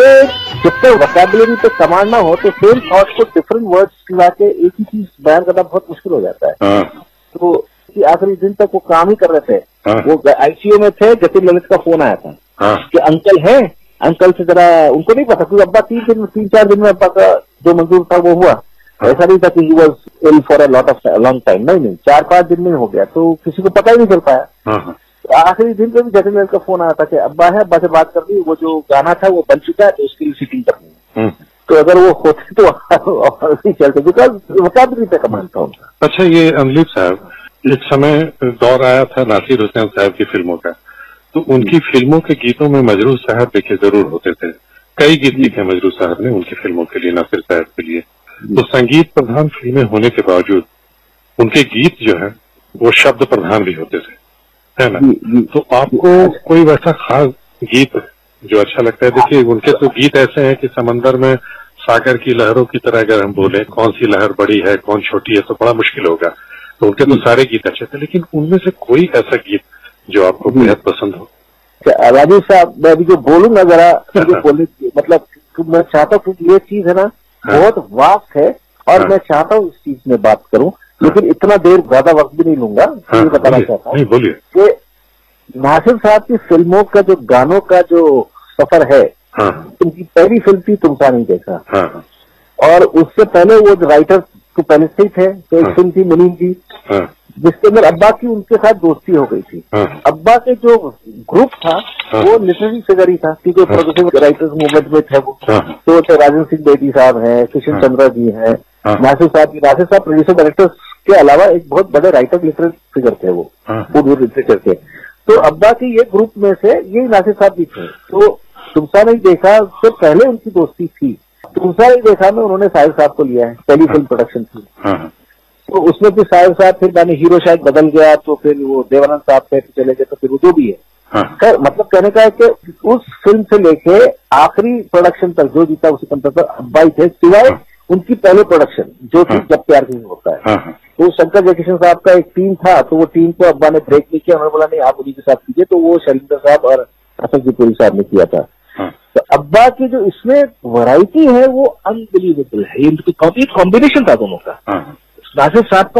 जब तक वोकैबुलरी पे कमांड ना हो तो सेम थॉट को डिफरेंट वर्ड्स ला के एक ही चीज बयान करना बहुत मुश्किल हो जाता है। तो आखिरी दिन तक वो काम ही कर रहे थे। वो आईसीयू में थे, जतिन ललित का फोन आया था कि अंकल है, अंकल से जरा, उनको नहीं पता क्योंकि अब्बा 3-4 दिन में अब्बा का जो मंजूर था वो हुआ। ऐसा नहीं था कि he was ill for long time, नहीं 4-5 दिन में हो गया, तो किसी को पता ही नहीं चल पाया। तो आखिरी दिन पे भी जतिन ललित का फोन आया था कि अब्बा है, अब्बा से बात कर दी, वो जो गाना था वो बन चुका है, तो उसके लिए सीटिंग करनी है। तो अगर वो होते तो नहीं चलते, बिकॉज वोकैबुलरी पे कमांड था उनका। अच्छा, ये अमलीप साहब, एक समय दौर आया था नासिर हुसैन साहब की फिल्मों का, तो उनकी फिल्मों के गीतों में मजरूह साहब लिखे जरूर होते थे। कई गीत लिखे मजरूह साहब ने उनकी फिल्मों के लिए, नासिर साहब के लिए। तो संगीत प्रधान फिल्में होने के बावजूद उनके गीत जो है वो शब्द प्रधान भी होते थे, है ना? तो आपको कोई वैसा खास गीत जो अच्छा लगता है? देखिए, उनके तो गीत ऐसे हैं कि समंदर में सागर की लहरों की तरह अगर हम बोले, कौन सी लहर बड़ी है कौन छोटी है, तो बड़ा मुश्किल होगा। तो उनके तो सारे गीत अच्छे थे, लेकिन उनमें से कोई ऐसा गीत जो आपको बेहद पसंद हो? राजीव साहब, मैं अभी जो बोलूंगा जरा बोलने, मतलब मैं चाहता हूँ क्योंकि ये चीज है ना बहुत वास्ट है, और मैं चाहता हूँ इस चीज में बात करूं, लेकिन इतना देर ज्यादा वक्त भी नहीं लूंगा। ये बताना चाहता हूँ कि नासिर साहब की फिल्मों का जो गानों का जो सफर है, उनकी पहली फिल्म थी तुमसा नहीं देखा, और उससे पहले वो राइटर तो पहले से ही थे। तो एक फिल्म थी मुनीम जी, जिसके अंदर अब्बा की उनके साथ दोस्ती हो गई थी। अब्बा के जो ग्रुप था वो लिटरेरी फिगर ही था, क्योंकि प्रोग्रेसिव राइटर्स मूवमेंट में थे वो। तो राजन सिंह बेदी साहब हैं, किशन चंद्रा जी हैं, नासिर साहब प्रोड्यूसर डायरेक्टर्स के अलावा एक बहुत बड़े राइटर लिटरेरी फिगर थे वो, उर्दू लिटरेचर के। तो अब्बा के ये ग्रुप में से ये नासिर साहब भी थे। तो तुमसा नहीं देखा से पहले उनकी दोस्ती थी। तुमसा नहीं देखा में उन्होंने साहिब साहब को लिया है, पहली फिल्म प्रोडक्शन थी। तो उसमें फिर साहिब साहब, फिर मैंने हीरो शायद बदल गया, तो फिर वो देवानंद साहब थे, चले गए, तो फिर वो जो भी है। खैर, मतलब कहने का है कि उस फिल्म से लेके आखिरी प्रोडक्शन तक जो जीता उसी कंपनी पर अब्बा ही थे, सिवाय उनकी पहले प्रोडक्शन जो थी जब प्यार नहीं होता है। तो शंकर जयकिशन साहब का एक टीम था, तो वो टीम को अब्बा ने ब्रेक नहीं किया, उन्होंने बोला नहीं आप उन्हीं के साथ कीजिए, तो वो शैलेंद्र साहब और असद जी साहब ने किया था। तो अब्बा की जो इसमें वैरायटी है वो अनबिलीवेबल है, ये कॉम्बिनेशन था दोनों का। नासिर साहब का